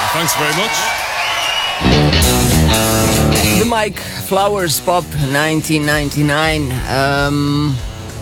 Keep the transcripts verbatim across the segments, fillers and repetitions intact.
thanks very much. The Mike Flowers Pop nineteen ninety-nine. Um,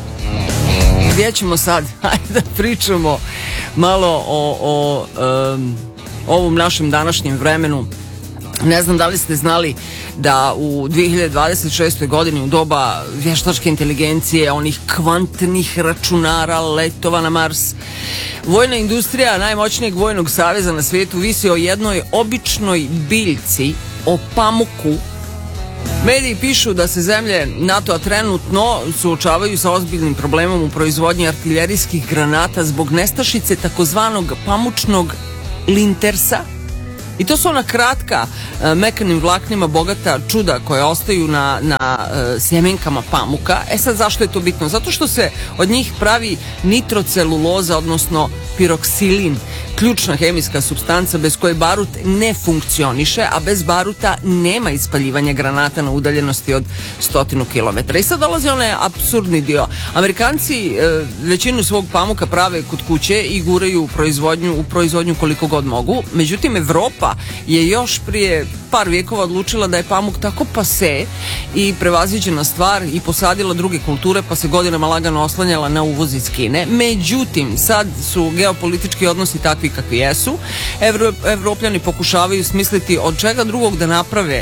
gdje ćemo sad? Hajde da pričamo malo o, o um, ovom našem današnjem vremenu. Ne znam da li ste znali da u dvije hiljade dvadeset šestoj godini u doba vještačke inteligencije, onih kvantnih računara, letova na Mars, vojna industrija najmoćnijeg vojnog saveza na svijetu visi o jednoj običnoj biljci, o pamuku. Mediji pišu da se zemlje NATO-a trenutno suočavaju sa ozbiljnim problemom u proizvodnji artiljerijskih granata zbog nestašice takozvanog pamučnog lintersa. I to su ona kratka, mekanim vlaknima bogata čuda koje ostaju na, na sjemenkama pamuka. E sad, zašto je to bitno? Zato što se od njih pravi nitroceluloza, odnosno piroksilin, ključna hemijska supstanca bez koje barut ne funkcioniše, a bez baruta nema ispaljivanja granata na udaljenosti od stotinu kilometara. I sad dolazi onaj apsurdni dio. Amerikanci e, većinu svog pamuka prave kod kuće i guraju u proizvodnju, u proizvodnju koliko god mogu. Međutim, Evropa je još prije par vijekova odlučila da je pamuk tako pase i prevaziđena stvar i posadila druge kulture, pa se godinama lagano oslanjala na uvoz iz Kine. Međutim, sad su geopolitički odnosi takvi kakvi jesu. Evro, Evropljani pokušavaju smisliti od čega drugog da naprave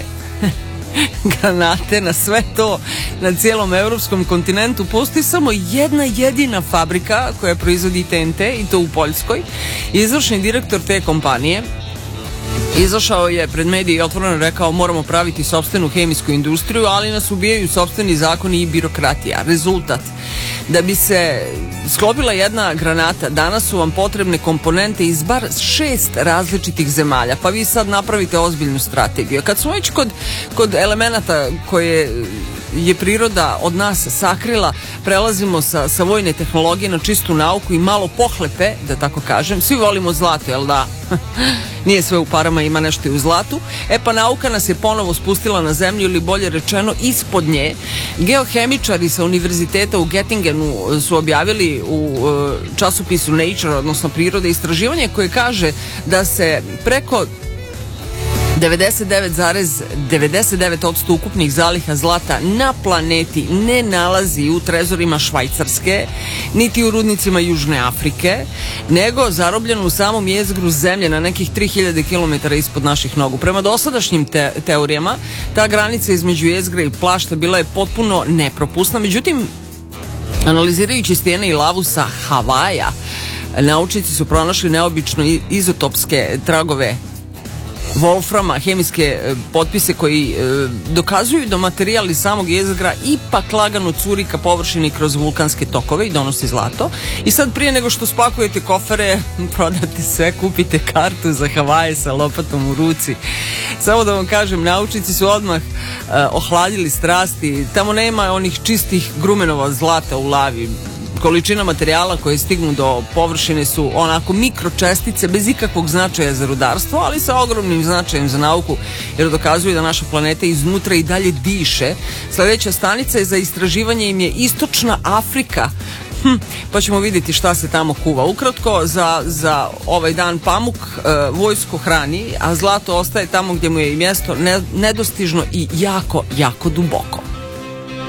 granate. Na sve to, na cijelom evropskom kontinentu postoji samo jedna jedina fabrika koja proizvodi T N T, i to u Poljskoj. Izvršni direktor te kompanije izašao je pred medije i otvoreno rekao: moramo praviti sopstvenu hemijsku industriju, ali nas ubijaju sopstveni zakoni i birokratija. Rezultat: da bi se sklopila jedna granata, danas su vam potrebne komponente iz bar šest različitih zemalja, pa vi sad napravite ozbiljnu strategiju. Kad smo već kod, kod elemenata koje je priroda od nas sakrila, prelazimo sa, sa vojne tehnologije na čistu nauku i malo pohlepe, da tako kažem. Svi volimo zlato, jel da? Nije sve u parama, ima nešto i u zlatu. E pa nauka nas je ponovo spustila na zemlju, ili bolje rečeno ispod nje. Geohemičari sa univerziteta u Göttingenu su objavili u časopisu Nature, odnosno Prirode, istraživanje koje kaže da se preko devedeset devet zarez devedeset devet posto ukupnih zaliha zlata na planeti ne nalazi u trezorima Švajcarske, niti u rudnicima Južne Afrike, nego zarobljeno u samom jezgru zemlje na nekih tri hiljade kilometara ispod naših nogu. Prema dosadašnjim te teorijama, ta granica između jezgra i plašta bila je potpuno nepropusna. Međutim, analizirajući stijene i lavu sa Havaja, naučnici su pronašli neobično izotopske tragove wolframa, hemijske potpise koji e, dokazuju da materijal iz samog jezgra ipak lagano curi ka površini kroz vulkanske tokove i donosi zlato. I sad, prije nego što spakujete kofere, prodate sve, kupite kartu za Havaje sa lopatom u ruci. Samo da vam kažem, naučnici su odmah e, ohladili strasti. Tamo nema onih čistih grumenova zlata u lavi. Količina materijala koje stignu do površine su onako mikročestice bez ikakvog značaja za rudarstvo, ali sa ogromnim značajem za nauku, jer dokazuju da naša planeta iznutra i dalje diše. Sljedeća stanica je za istraživanje im je Istočna Afrika. Hm, pa ćemo vidjeti šta se tamo kuva. Ukratko, za, za ovaj dan pamuk e, vojsko hrani, a zlato ostaje tamo gdje mu je i mjesto, ne, nedostižno i jako, jako duboko.